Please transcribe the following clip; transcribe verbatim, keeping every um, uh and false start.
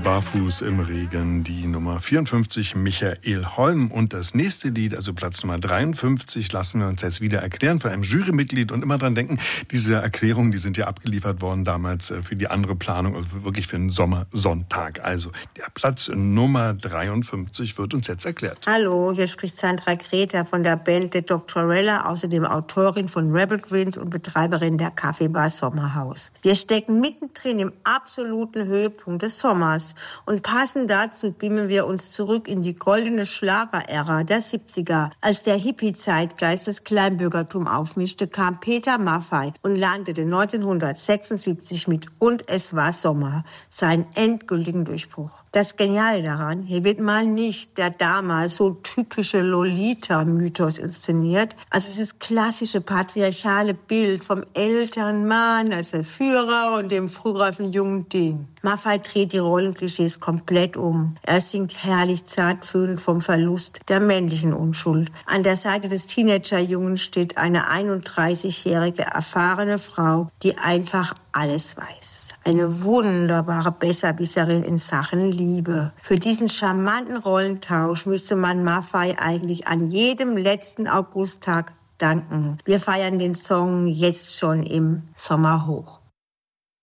Barfuß im Regen, die Nummer vierundfünfzig, Michael Holm. Und das nächste Lied, also Platz Nummer dreiundfünfzig, lassen wir uns jetzt wieder erklären von einem Jurymitglied. Und immer dran denken, diese Erklärungen, die sind ja abgeliefert worden damals für die andere Planung, also wirklich für den Sommersonntag. Also der Platz Nummer dreiundfünfzig wird uns jetzt erklärt. Hallo, hier spricht Sandra Greta von der Band The Doctorella, außerdem Autorin von Rebel Queens und Betreiberin der Kaffeebar Sommerhaus. Wir stecken mittendrin im absoluten Höhepunkt des Sommers. Und passend dazu beamen wir uns zurück in die goldene Schlagerära der siebziger. Als der Hippie-Zeitgeist das Kleinbürgertum aufmischte, kam Peter Maffay und landete neunzehnhundertsechsundsiebzig mit Und es war Sommer, seinen endgültigen Durchbruch. Das Geniale daran, hier wird mal nicht der damals so typische Lolita-Mythos inszeniert, also dieses klassische patriarchale Bild vom Elternmann als der Führer und dem frühreifen jungen Ding. Maffay dreht die Rollenklischees komplett um. Er singt herrlich zartfühlend vom Verlust der männlichen Unschuld. An der Seite des Teenagerjungen steht eine einunddreißigjährige erfahrene Frau, die einfach alles weiß. Eine wunderbare Besserwisserin in Sachen Liebe. Für diesen charmanten Rollentausch müsste man Maffay eigentlich an jedem letzten Augusttag danken. Wir feiern den Song jetzt schon im Sommer hoch.